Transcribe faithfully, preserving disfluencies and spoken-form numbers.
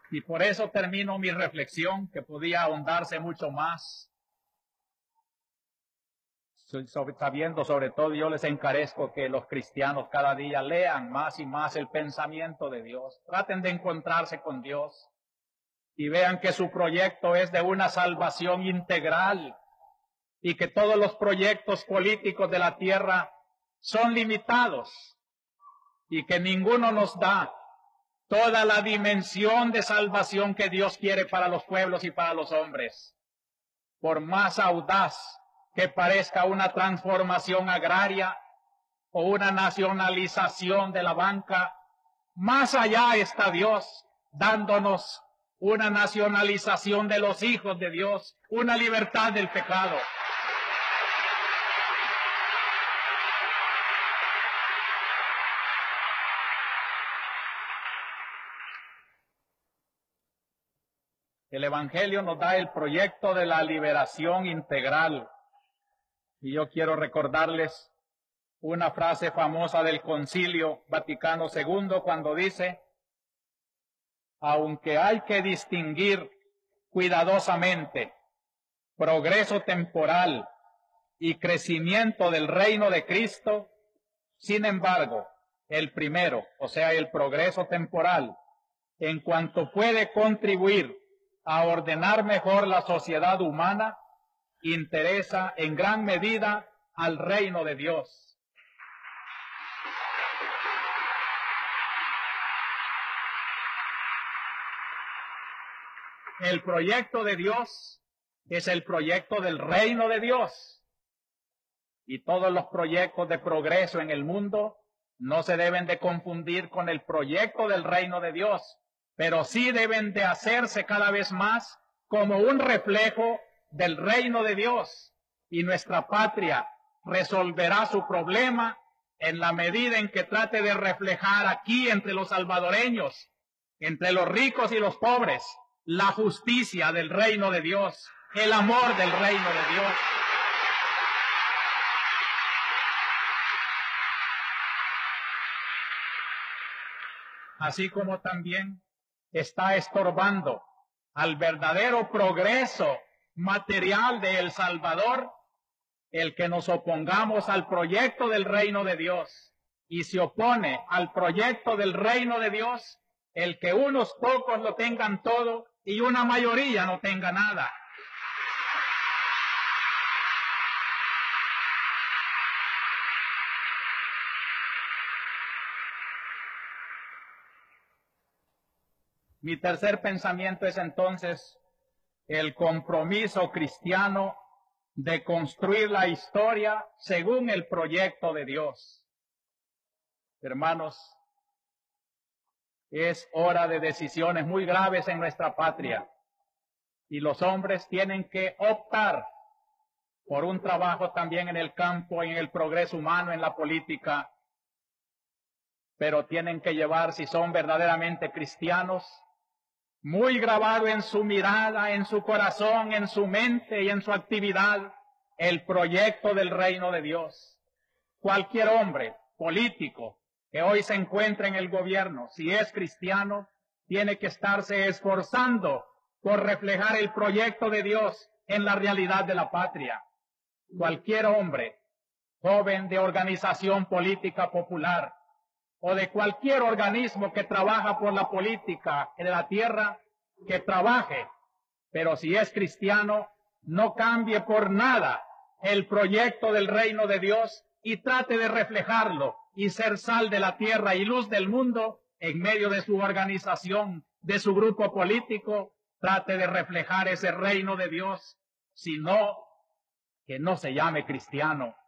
Y por eso termino mi reflexión, que podía ahondarse mucho más. Sabiendo sobre todo, yo les encarezco que los cristianos cada día lean más y más el pensamiento de Dios. Traten de encontrarse con Dios y vean que su proyecto es de una salvación integral y que todos los proyectos políticos de la tierra son limitados y que ninguno nos da toda la dimensión de salvación que Dios quiere para los pueblos y para los hombres. Por más audaz que parezca una transformación agraria o una nacionalización de la banca, más allá está Dios dándonos una nacionalización de los hijos de Dios, una libertad del pecado. El Evangelio nos da el proyecto de la liberación integral. Y yo quiero recordarles una frase famosa del Concilio Vaticano segundo cuando dice: aunque hay que distinguir cuidadosamente progreso temporal y crecimiento del reino de Cristo, sin embargo, el primero, o sea, el progreso temporal, en cuanto puede contribuir a ordenar mejor la sociedad humana, interesa en gran medida al reino de Dios. El proyecto de Dios es el proyecto del reino de Dios. Y todos los proyectos de progreso en el mundo no se deben de confundir con el proyecto del reino de Dios, pero sí deben de hacerse cada vez más como un reflejo del reino de Dios, y nuestra patria resolverá su problema en la medida en que trate de reflejar aquí entre los salvadoreños, entre los ricos y los pobres, la justicia del reino de Dios, el amor del reino de Dios. Así como también está estorbando al verdadero progreso material de El Salvador el que nos opongamos al proyecto del reino de Dios, y se opone al proyecto del reino de Dios el que unos pocos lo tengan todo y una mayoría no tenga nada. Mi tercer pensamiento es entonces el compromiso cristiano de construir la historia según el proyecto de Dios. Hermanos, es hora de decisiones muy graves en nuestra patria y los hombres tienen que optar por un trabajo también en el campo, en el progreso humano, en la política, pero tienen que llevar, si son verdaderamente cristianos, muy grabado en su mirada, en su corazón, en su mente y en su actividad, el proyecto del reino de Dios. Cualquier hombre político que hoy se encuentre en el gobierno, si es cristiano, tiene que estarse esforzando por reflejar el proyecto de Dios en la realidad de la patria. Cualquier hombre, joven de organización política popular, o de cualquier organismo que trabaja por la política en la tierra, que trabaje, pero si es cristiano, no cambie por nada el proyecto del reino de Dios y trate de reflejarlo y ser sal de la tierra y luz del mundo en medio de su organización, de su grupo político, trate de reflejar ese reino de Dios, sino que no se llame cristiano.